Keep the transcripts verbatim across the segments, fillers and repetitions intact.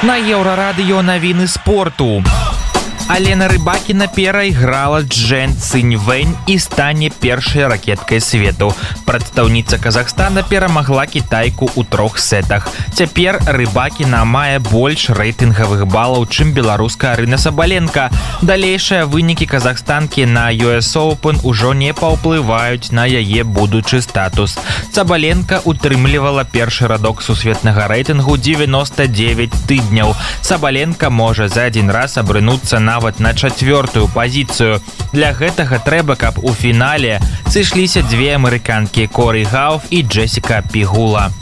На Еўрарадыё навіны спорту. Алена Рыбакіна перайграла Чжэн Циньвэнь і стане першай ракеткай свету. Прадстаўніца Казахстана перамагла кітайку ў трох сетах. Цяпер Рыбакіна мае больш рэйтынгавых балаў, чым беларуска Арына Сабаленка. Далейшыя вынікі казахстанкі на ю эс Open ужо не паўплываюць на яе будучы статус. Сабаленка утрымлівала першы радок сусветнага рэйтынгу дзевяноста дзевяць тыдняў. Сабаленка можа за адзін раз абрынуцца на нават на чацвёртую пазіцыю. Для гэтага трэба, каб у фінале сышліся дзве амерыканкі Корі Гауф і Джесіка Пігула.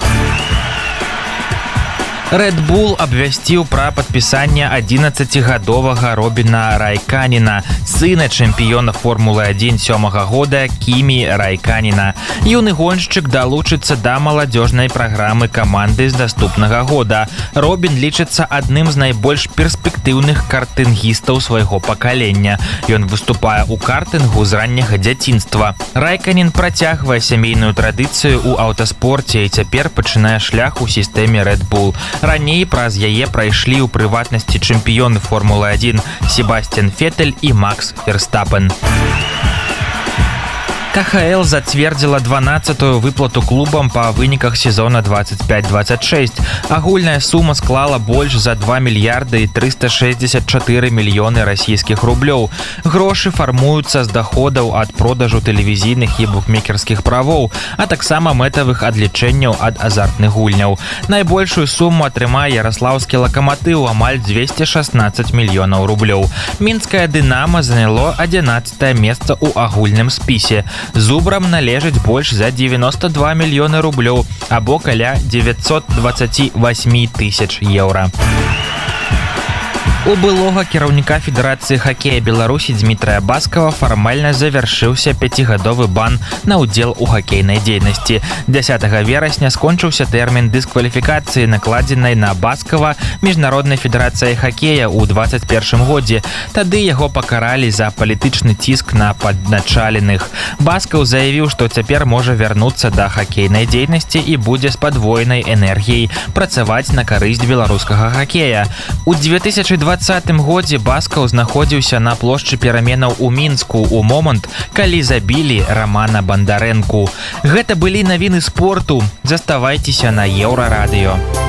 Red Bull абвясціў пра падпісанне адзінаццацігадовага Робіна Райканіна, сына чэмпіёна Формулы адзін сёмага года Кімі Райканіна. Юны гоншчык далучыцца да маладзёжнай праграмы каманды з наступнага года. Робін лічыцца адным з найбольш перспектыўных картынгістаў свайго пакалення. Ён выступае ў картынгу з ранняга дзяцінства. Райканін працягвае сямейную традыцыю ў аўтаспорце і цяпер пачынае шлях у сістэме Red Bull. Раней праз яе прайшлі ў прыватнасці чэмпіёны Формулы адзін Себасцьян Фетэль і Макс Ферстапен. ка ха эл зацвердзіла дванаццатую выплату клубам па выніках сезона двадцать пять двадцать шесть. Агульная сума склала больш за два мільярды і трыста шэсцьдзесят чатыры мільёны расійскіх рублёў. Грошы фармуюцца з даходаў ад продажу тэлевізійных і букмекерскіх правоў, а таксама мэтавых адлічэнняў ад азартных гульняў. Найбольшую суму атрымае яраслаўскі лакаматыў, амаль дзвесце шаснаццаць мільёнаў рублёў. Мінскае Дынама заняло адзінаццатае месца ў агульным спісе. Зубрам належыць больш за дзевяноста два мільёны рублёў, або каля дзевяцьсот дваццаць восемь тысяч еўра. У былога кіраўніка Федэрацыі хакея Беларусі Дмітрая Баскова фармальна завяршыўся пяцігадовы бан на ўдзел у хакейнай дзейнасці. дзясятага верасня скончыўся тэрмін дыскваліфікацыі, накладзенай на Баскова Міжнароднай федэрацыяй хакея ў двадцать першым годзе. Тады яго пакаралі за палітычны ціск на падначаленых. Баскаў заявіў, што цяпер можа вярнуцца да хакейнай дзейнасці і будзе з падвоенай энергіяй працаваць на карысць беларускага хакея. У две тысячы двадцатым годзе Баскаў знаходзіўся на плошчы пераменаў у Мінску ў момант, калі забілі Рамана Бандарэнку. Гэта былі навіны спорту. Заставайцеся на Еўрарадыё.